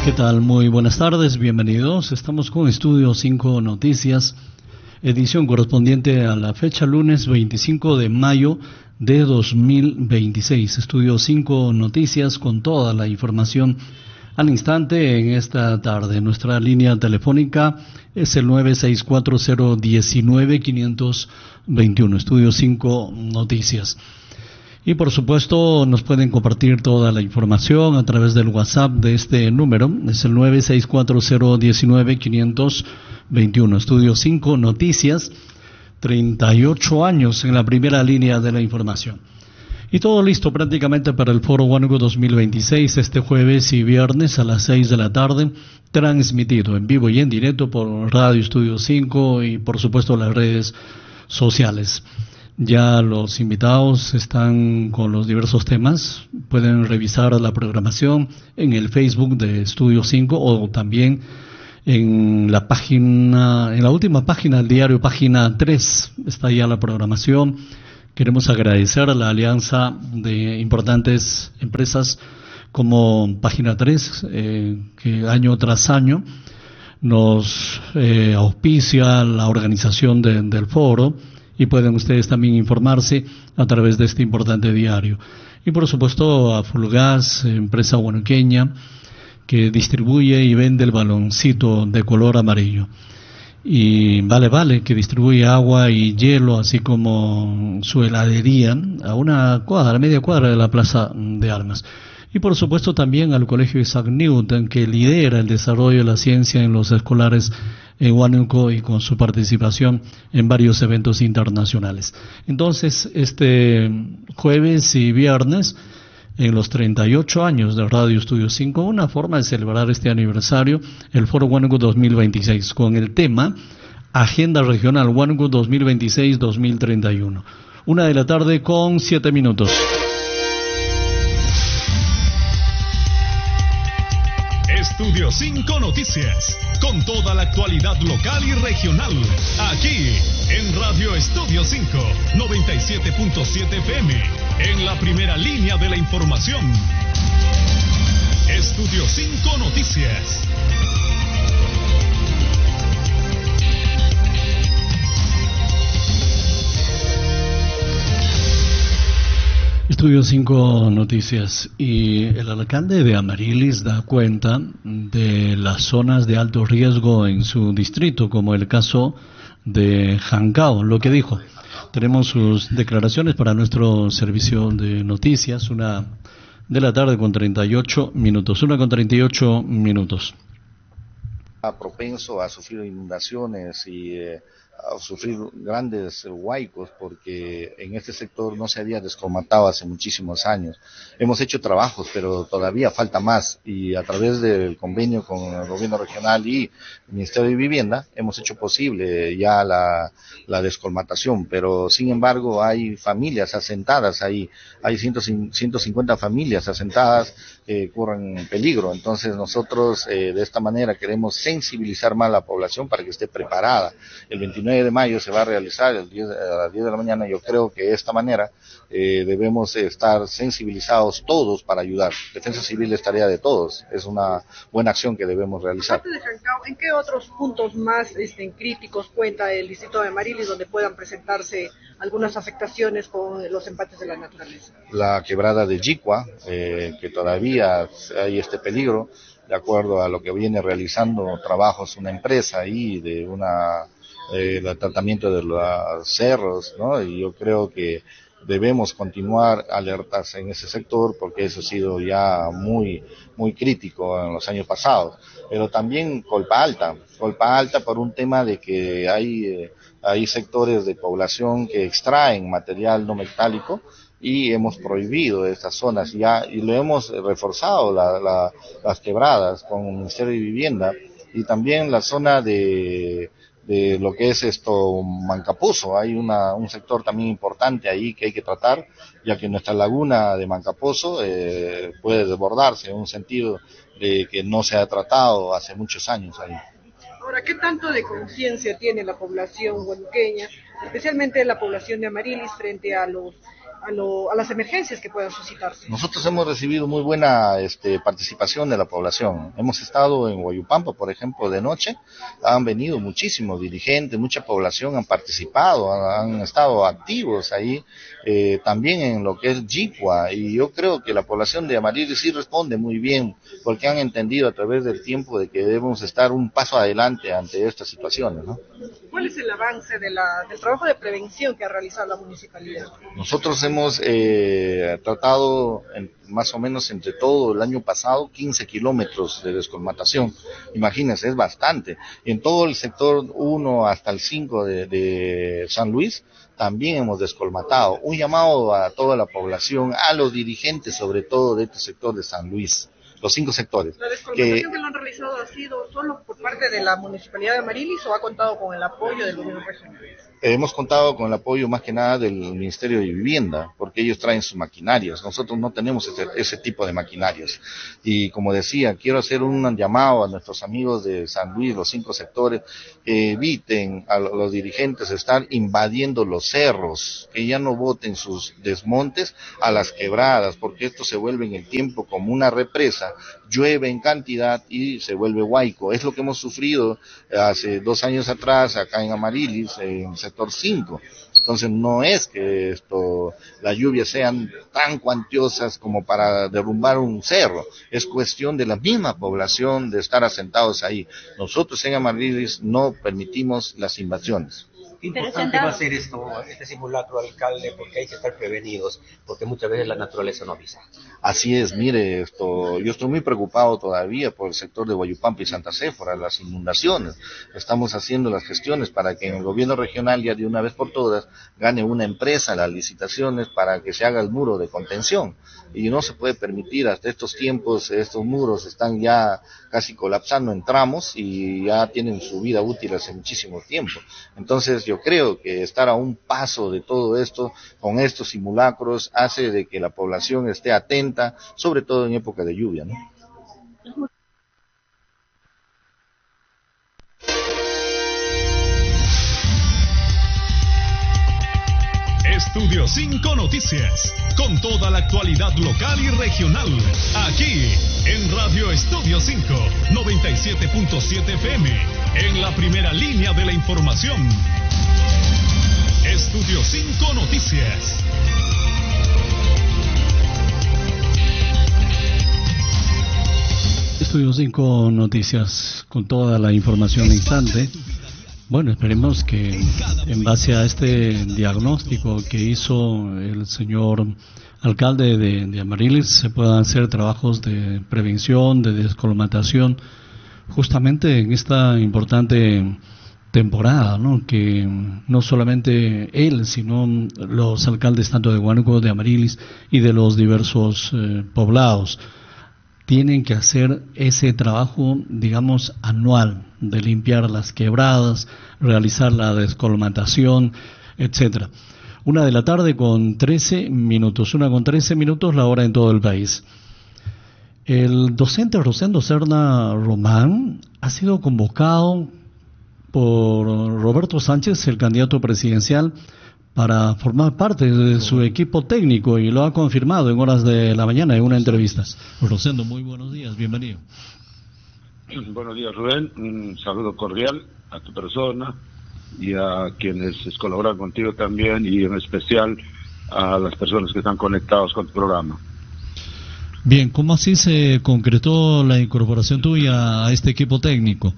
¿Qué tal? Muy buenas tardes, bienvenidos. Estamos con Estudio 5 Noticias, edición correspondiente a la fecha lunes 25 de mayo de 2026. Estudio 5 Noticias con toda la información al instante en esta tarde. Nuestra línea telefónica es el 964-019-521. Estudio 5 Noticias. Y por supuesto nos pueden compartir toda la información a través del WhatsApp de este número, es el 964-019-521. Estudio 5 Noticias, 38 años en la primera línea de la información. Y todo listo prácticamente para el Foro Huánuco 2026 este jueves y viernes a las 6 de la tarde, transmitido en vivo y en directo por Radio Estudio 5 y por supuesto las redes sociales. Ya los invitados están con los diversos temas. Pueden revisar la programación en el Facebook de Estudio 5 o también en la página, en la última página del diario, página 3, está ya la programación. Queremos agradecer a la alianza de importantes empresas como Página 3, que año tras año nos auspicia la organización del foro. Y pueden ustedes también informarse a través de este importante diario. Y por supuesto a Fulgas, empresa huanuqueña que distribuye y vende el baloncito de color amarillo. Y Vale, que distribuye agua y hielo, así como su heladería, a media cuadra de la Plaza de Armas. Y por supuesto también al Colegio Isaac Newton, que lidera el desarrollo de la ciencia en los escolares en Huánuco y con su participación en varios eventos internacionales. Entonces, este jueves y viernes, en los 38 años de Radio Estudio 5, una forma de celebrar este aniversario, el Foro Huánuco 2026, con el tema Agenda Regional Huánuco 2026-2031. 1:07 p.m. Estudio 5 Noticias, con toda la actualidad local y regional, aquí en Radio Estudio 5, 97.7 FM, en la primera línea de la información. Estudio 5 Noticias. Estudio 5 Noticias. Y el alcalde de Amarilis da cuenta de las zonas de alto riesgo en su distrito, como el caso de Jancao. Lo que dijo, tenemos sus declaraciones para nuestro servicio de noticias, 1:38 p.m, 1:38 p.m. Propenso a sufrir inundaciones y a sufrir grandes huaicos, porque en este sector no se había descomatado hace muchísimos años. Hemos hecho trabajos, pero todavía falta más, y a través del convenio con el gobierno regional y el Ministerio de Vivienda hemos hecho posible ya la descolmatación, pero sin embargo hay familias asentadas ahí, hay 150 familias asentadas que corren peligro. Entonces nosotros de esta manera queremos sensibilizar más a la población para que esté preparada. El 29 de mayo se va a realizar a las 10 de la mañana. Yo creo que de esta manera debemos estar sensibilizados todos para ayudar. Defensa Civil es tarea de todos, es una buena acción que debemos realizar. Aparte de Jancao, ¿en qué otros puntos más críticos cuenta el distrito de Amarilis donde puedan presentarse algunas afectaciones con los embates de la naturaleza? La quebrada de Yicua, que todavía hay este peligro, de acuerdo a lo que viene realizando trabajos una empresa ahí de el tratamiento de los cerros, ¿no? Y yo creo que debemos continuar alertas en ese sector, porque eso ha sido ya muy crítico en los años pasados. Pero también Colpa Alta por un tema de que hay sectores de población que extraen material no metálico, y hemos prohibido estas zonas ya, y lo hemos reforzado las quebradas con el Ministerio de Vivienda, y también la zona de lo que es Mancapozo. Hay un sector también importante ahí que hay que tratar, ya que nuestra laguna de Mancapozo puede desbordarse, en un sentido de que no se ha tratado hace muchos años ahí. Ahora, ¿qué tanto de conciencia tiene la población huanuqueña, especialmente la población de Amarilis, frente a los a las emergencias que puedan suscitarse. Nosotros hemos recibido muy buena participación de la población. Hemos estado en Huayupampa, por ejemplo, de noche. Han venido muchísimos dirigentes, mucha población han participado, han estado activos ahí. También en lo que es Yicua, y yo creo que la población de Amarilis sí responde muy bien, porque han entendido a través del tiempo de que debemos estar un paso adelante ante estas situaciones, ¿no? ¿Cuál es el avance del trabajo de prevención que ha realizado la municipalidad? Nosotros hemos tratado más o menos entre todo el año pasado 15 kilómetros de descolmatación. Imagínense, es bastante. En todo el sector 1 hasta el 5 de San Luis también hemos descolmatado. Un llamado a toda la población, a los dirigentes sobre todo de este sector de San Luis, los 5 sectores. ¿La descolmatación que lo han realizado ha sido solo por parte de la Municipalidad de Amarilis o ha contado con el apoyo del gobierno regional? Hemos contado con el apoyo más que nada del Ministerio de Vivienda, porque ellos traen sus maquinarias. Nosotros no tenemos ese tipo de maquinarias. Y como decía, quiero hacer un llamado a nuestros amigos de San Luis, los 5 sectores, que eviten a los dirigentes estar invadiendo los cerros, que ya no boten sus desmontes a las quebradas, porque esto se vuelve en el tiempo como una represa, llueve en cantidad y se vuelve huaico. Es lo que hemos sufrido hace 2 años atrás acá en Amarilis, en sector 5. Entonces no es que las lluvias sean tan cuantiosas como para derrumbar un cerro, es cuestión de la misma población de estar asentados ahí. Nosotros en Amarilis no permitimos las invasiones. Qué importante va a ser este simulacro, alcalde, porque hay que estar prevenidos, porque muchas veces la naturaleza no avisa. Así es, mire, yo estoy muy preocupado todavía por el sector de Huayupampa y Santa Séfora, las inundaciones. Estamos haciendo las gestiones para que en el gobierno regional ya de una vez por todas gane una empresa las licitaciones para que se haga el muro de contención. Y no se puede permitir, hasta estos tiempos, estos muros están ya casi colapsando en tramos y ya tienen su vida útil hace muchísimo tiempo. Entonces yo creo que estar a un paso de todo esto, con estos simulacros, hace de que la población esté atenta, sobre todo en época de lluvia, ¿no? Estudio 5 Noticias, con toda la actualidad local y regional, aquí en Radio Estudio 5, 97.7 FM, en la primera línea de la información. Estudio 5 Noticias. Estudio 5 Noticias, con toda la información al instante. Bueno, esperemos que en base a este diagnóstico que hizo el señor alcalde de Amarilis se puedan hacer trabajos de prevención, de descolmatación, justamente en esta importante temporada, ¿no? Que no solamente él, sino los alcaldes tanto de Huánuco, de Amarilis y de los diversos poblados tienen que hacer ese trabajo, digamos, anual, de limpiar las quebradas, realizar la descolmatación, etcétera. 1:13 con 13 minutos, 1:13 minutos la hora en todo el país. El docente Rosendo Serna Román ha sido convocado por Roberto Sánchez, el candidato presidencial, para formar parte de su equipo técnico, y lo ha confirmado en horas de la mañana en una entrevista. Rosendo, muy buenos días, bienvenido. Buenos días, Rubén, un saludo cordial a tu persona y a quienes colaboran contigo también, y en especial a las personas que están conectados con tu programa. Bien, ¿cómo así se concretó la incorporación tuya a este equipo técnico?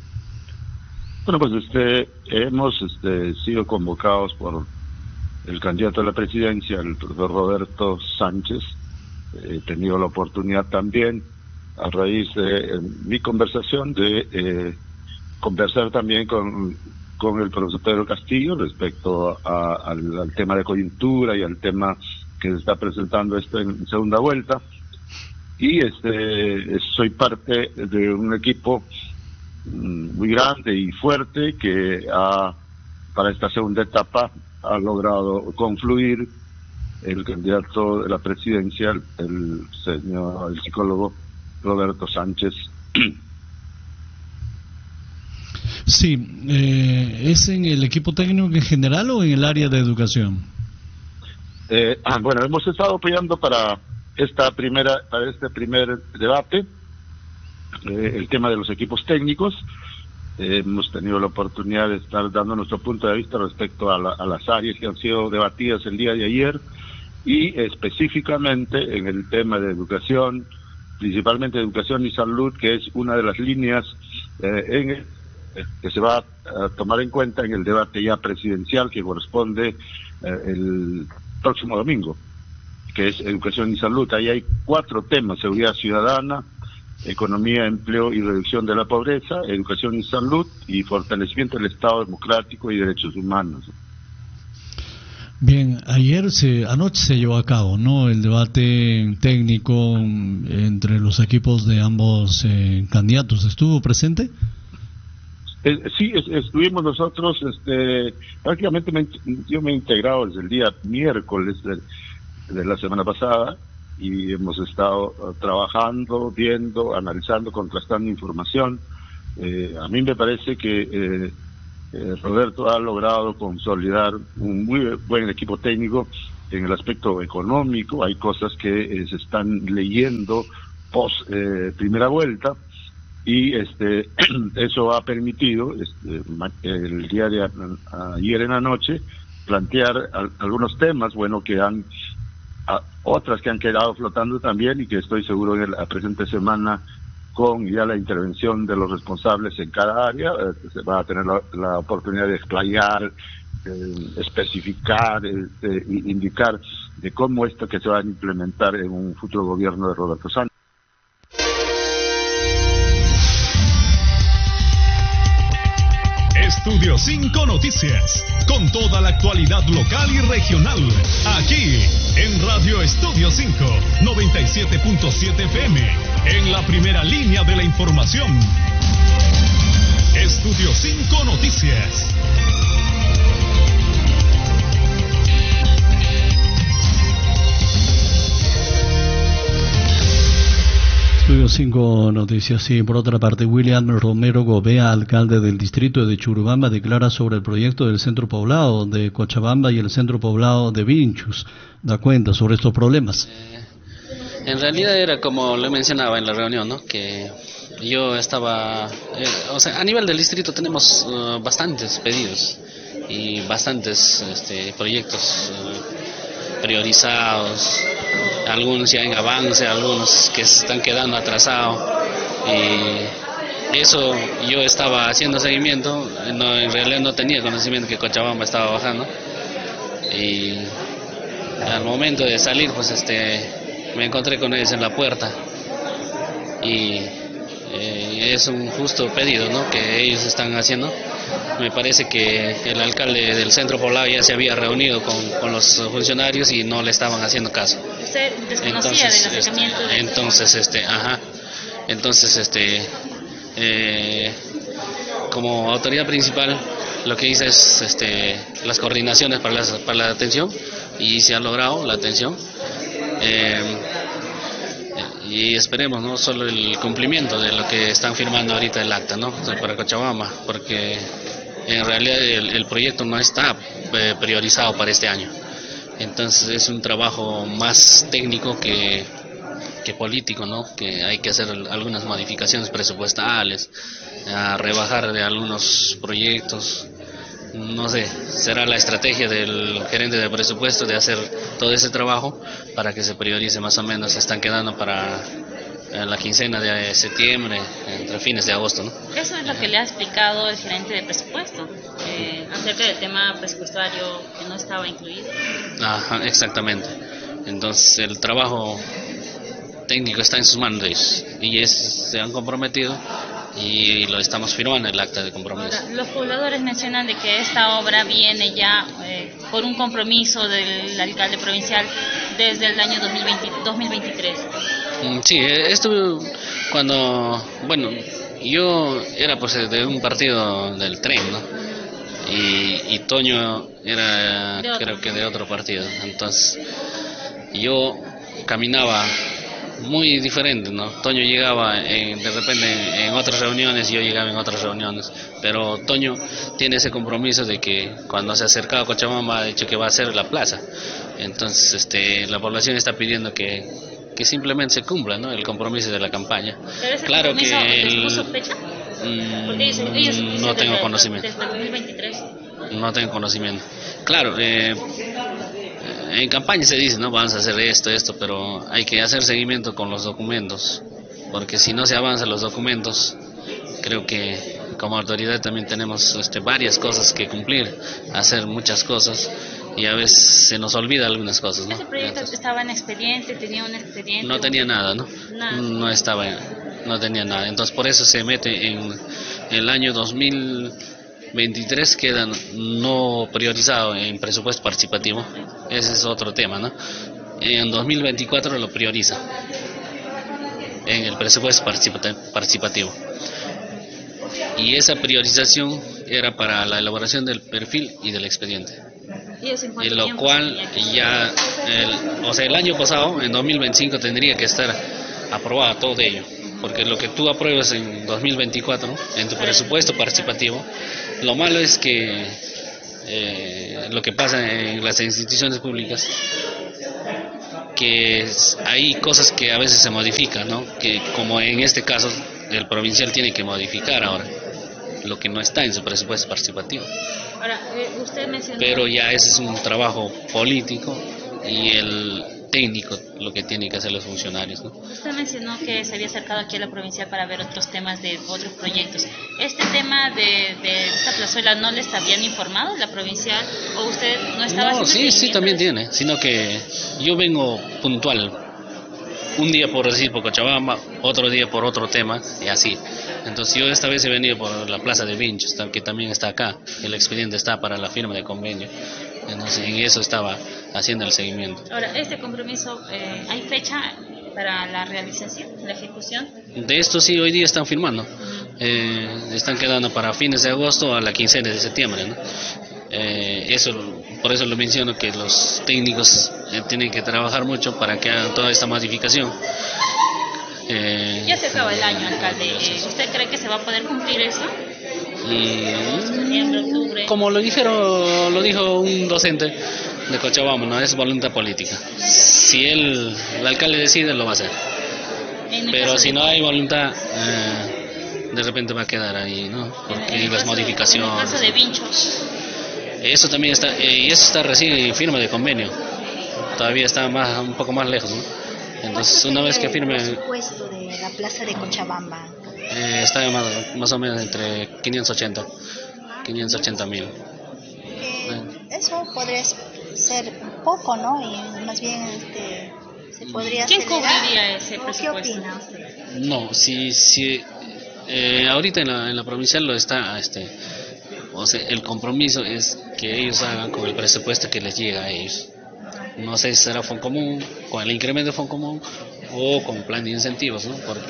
Bueno, pues hemos sido convocados por el candidato a la presidencia, el profesor Roberto Sánchez. He tenido la oportunidad también, a raíz de mi conversación, de conversar también con el profesor Pedro Castillo respecto al tema de coyuntura y al tema que se está presentando en segunda vuelta. Y soy parte de un equipo muy grande y fuerte que para esta segunda etapa ha logrado confluir el candidato de la presidencia, el psicólogo Roberto Sánchez. Sí, ¿es en el equipo técnico en general o en el área de educación? Bueno, hemos estado apoyando para este primer debate el tema de los equipos técnicos. Hemos tenido la oportunidad de estar dando nuestro punto de vista respecto a las áreas que han sido debatidas el día de ayer, y específicamente en el tema de educación, principalmente educación y salud, que es una de las líneas que se va a tomar en cuenta en el debate ya presidencial que corresponde el próximo domingo, que es educación y salud. Ahí hay 4 temas: seguridad ciudadana, economía, empleo y reducción de la pobreza, educación y salud, y fortalecimiento del Estado democrático y derechos humanos. Bien, anoche se llevó a cabo, ¿no?, el debate técnico entre los equipos de ambos candidatos. ¿Estuvo presente? Sí, estuvimos nosotros, prácticamente yo me he integrado desde el día miércoles de la semana pasada, y hemos estado trabajando, viendo, analizando, contrastando información. A mí me parece que Roberto ha logrado consolidar un muy buen equipo técnico en el aspecto económico. Hay cosas que se están leyendo post primera vuelta, y eso ha permitido el día de ayer en la noche plantear algunos temas, bueno, que han otras que han quedado flotando también, y que estoy seguro en la presente semana, con ya la intervención de los responsables en cada área, se va a tener la oportunidad de explayar, especificar, indicar de cómo esto que se va a implementar en un futuro gobierno de Roberto Sánchez. Estudio 5 Noticias, con toda la actualidad local y regional, aquí en Radio Estudio 5, 97.7 FM, en la primera línea de la información. Estudio 5 Noticias. Estudio 5 Noticias. Sí, por otra parte, William Romero Gobea, alcalde del distrito de Churubamba, declara sobre el proyecto del centro poblado de Cochabamba y el centro poblado de Vinchus. Da cuenta sobre estos problemas. En realidad era como le mencionaba en la reunión, ¿no?, que yo estaba, a nivel del distrito tenemos bastantes pedidos y bastantes proyectos priorizados, algunos ya en avance, algunos que se están quedando atrasados, y eso yo estaba haciendo seguimiento. En realidad no tenía conocimiento que Cochabamba estaba bajando, y al momento de salir pues me encontré con ellos en la puerta, y es un justo pedido, ¿no?, que ellos están haciendo. Me parece que el alcalde del centro poblado ya se había reunido con los funcionarios y no le estaban haciendo caso. ¿Usted desconocía del acercamiento? Entonces, como autoridad principal, lo que hice es las coordinaciones para la atención, y se ha logrado la atención. Y esperemos no solo el cumplimiento de lo que están firmando ahorita el acta, ¿no?, para Cochabamba, porque en realidad el proyecto no está priorizado para este año. Entonces es un trabajo más técnico que político, ¿no?, que hay que hacer algunas modificaciones presupuestales, a rebajar de algunos proyectos. No sé, será la estrategia del gerente de presupuesto de hacer todo ese trabajo para que se priorice más o menos. Se están quedando para la quincena de septiembre, entre fines de agosto, ¿no? Eso es lo que le ha explicado el gerente de presupuesto, acerca del tema presupuestario que no estaba incluido. Ajá, exactamente. Entonces el trabajo técnico está en sus manos y se han comprometido, y lo estamos firmando el acta de compromiso. Ahora, los pobladores mencionan de que esta obra viene ya por un compromiso del alcalde provincial desde el año 2023. Sí, esto cuando, bueno, yo era pues de un partido del tren, ¿no? Y Toño era, creo que de otro partido. Entonces yo caminaba muy diferente, ¿no? Toño llegaba de repente en otras reuniones, yo llegaba en otras reuniones, pero Toño tiene ese compromiso de que cuando se ha acercado a Cochabamba ha dicho que va a hacer la plaza. Entonces la población está pidiendo que simplemente se cumpla, ¿no?, el compromiso de la campaña. ¿Pero ese claro compromiso que les puso fecha? Porque ellos no tengo conocimiento. Desde 2023. No tengo conocimiento. Claro, en campaña se dice, no, vamos a hacer esto, pero hay que hacer seguimiento con los documentos, porque si no se avanzan los documentos, creo que como autoridad también tenemos varias cosas que cumplir, hacer muchas cosas, y a veces se nos olvida algunas cosas, ¿no? ¿Ese proyecto estaba en expediente, tenía un expediente? No tenía nada, ¿no? Nada. No tenía nada, entonces por eso se mete en el año 2023, queda no priorizado en presupuesto participativo. Ese es otro tema, ¿no? En 2024 lo prioriza en el presupuesto participativo. Y esa priorización era para la elaboración del perfil y del expediente. ¿Y lo cual ya, el año pasado, en 2025, tendría que estar aprobado todo ello. Porque lo que tú apruebas en 2024, en tu presupuesto participativo, lo malo es que lo que pasa en las instituciones públicas, que hay cosas que a veces se modifican, ¿no? Que como en este caso el provincial tiene que modificar ahora lo que no está en su presupuesto participativo. Ahora, usted mencionó... Pero ya ese es un trabajo político y el técnico lo que tienen que hacer los funcionarios, ¿no? Usted mencionó que se había acercado aquí a la provincial para ver otros temas de otros proyectos. ¿Este tema de esta plazuela no les habían informado la provincial o usted no estaba haciendo sí seguimiento? También tiene, sino que yo vengo puntual. Un día por decir por Cochabamba, otro día por otro tema, y así. Entonces yo esta vez he venido por la plaza de Vinchos, que también está acá. El expediente está para la firma de convenio. Entonces en eso estaba haciendo el seguimiento. Ahora, este compromiso, ¿hay fecha para la realización, la ejecución? De esto sí, hoy día están firmando. Están quedando para fines de agosto a la quincena de septiembre, ¿no? Por eso lo menciono, que los técnicos tienen que trabajar mucho para que hagan toda esta modificación. Ya se acaba el año, alcalde. ¿Usted cree que se va a poder cumplir eso? Septiembre, octubre. Como lo dijo un docente de Cochabamba, no es voluntad política. Si el alcalde decide, lo va a hacer. Pero si no hay voluntad, de repente va a quedar ahí, ¿no? Porque las modificaciones. En el caso de Vinchos. Eso también está, y eso está recién en firma de convenio. Todavía está un poco más lejos, ¿no? Entonces, una vez que firme... ¿El presupuesto de la plaza de Cochabamba? Está más o menos entre 580.000. Eso podría ser poco, ¿no? Y más bien se podría ¿Quién acelerar. cubriría ese presupuesto? ¿Qué opina usted? No, si ahorita en la provincial lo está, o sea, el compromiso es que ellos hagan con el presupuesto que les llega a ellos. No sé si será Fondo Común, con el incremento de Fondo Común o con plan de incentivos, ¿no? Porque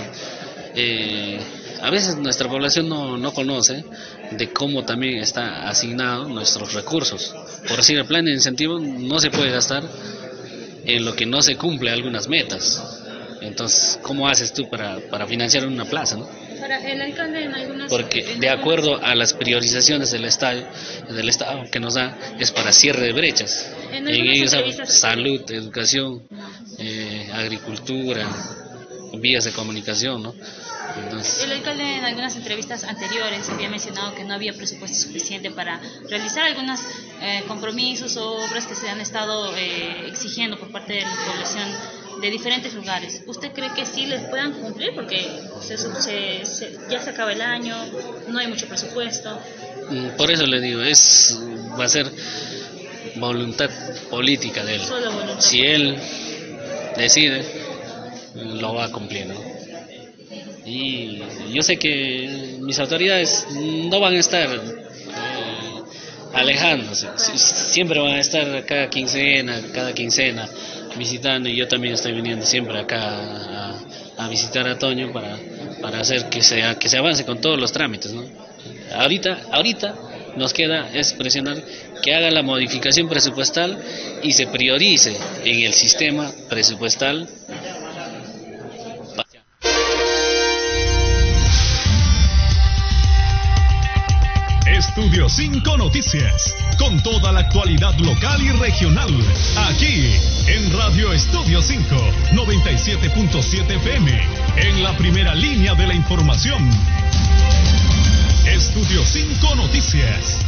a veces nuestra población no conoce de cómo también está asignado nuestros recursos. Por decir, el plan de incentivos no se puede gastar en lo que no se cumple algunas metas. Entonces, ¿cómo haces tú para financiar una plaza, no? Para el alcalde en algunas... Porque de acuerdo a las priorizaciones del Estado que nos da, es para cierre de brechas. En ellos salud, educación, agricultura, vías de comunicación, ¿no? Entonces, el alcalde en algunas entrevistas anteriores había mencionado que no había presupuesto suficiente para realizar algunos compromisos o obras que se han estado exigiendo por parte de la población de diferentes lugares. ¿Usted cree que sí les puedan cumplir? Porque ya se acaba el año, no hay mucho presupuesto. Por eso le digo, va a ser voluntad política de él. Solo voluntad. Si él decide, lo va a cumplir, ¿no? Y yo sé que mis autoridades no van a estar alejándose, siempre van a estar cada quincena visitando, y yo también estoy viniendo siempre acá a visitar a Toño para hacer que se avance con todos los trámites, ¿no? Ahorita nos queda es presionar que haga la modificación presupuestal y se priorice en el sistema presupuestal Estudio 5 Noticias, con toda la actualidad local y regional, aquí en Radio Estudio 5, 97.7 FM, en la primera línea de la información. Estudio 5 Noticias.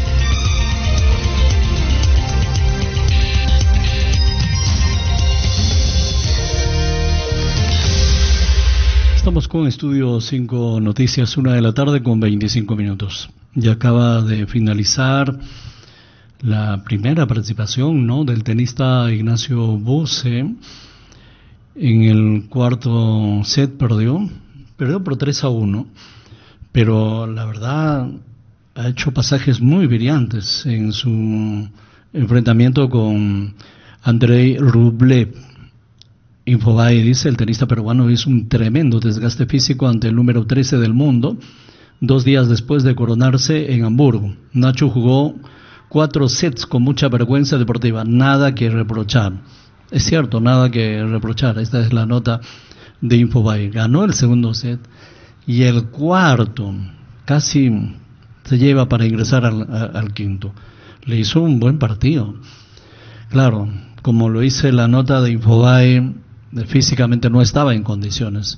Estamos con Estudio 5 Noticias, 1:00 con 25 minutos. Ya acaba de finalizar la primera participación, ¿no?, del tenista Ignacio Bose. En el cuarto set perdió por 3-1, pero la verdad ha hecho pasajes muy brillantes en su enfrentamiento con Andrei Rublev. Infobae dice: el tenista peruano hizo un tremendo desgaste físico ante el número 13 del mundo 2 días después de coronarse en Hamburgo. Nacho jugó 4 sets con mucha vergüenza deportiva, nada que reprochar. Es cierto, nada que reprochar. Esta es la nota de Infobae. Ganó el segundo set y el cuarto casi se lleva para ingresar al quinto. Le hizo un buen partido. Claro, como lo hice la nota de Infobae, físicamente no estaba en condiciones.